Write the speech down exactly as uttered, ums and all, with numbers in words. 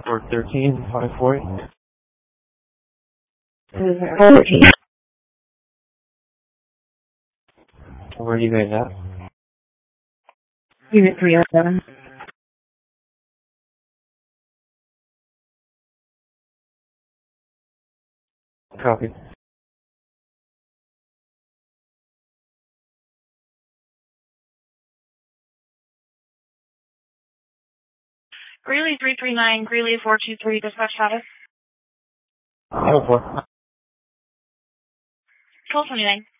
Airport thirteen, five forty. thirteen. Where are you guys at? Unit three oh seven. Copy. Greeley three three nine, Greeley four two three, dispatch status. Oh, four. twelve twenty-nine.